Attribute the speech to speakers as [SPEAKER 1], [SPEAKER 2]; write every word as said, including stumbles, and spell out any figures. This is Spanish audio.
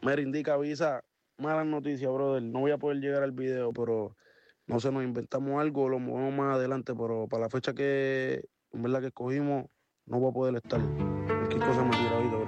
[SPEAKER 1] Mira, indica, avisa, malas noticias, brother. No voy a poder llegar al video, pero no sé, nos inventamos algo, lo movemos más adelante, pero para la fecha que en verdad que escogimos, no voy a poder estar. Cualquier cosa me tira, ¿oíste?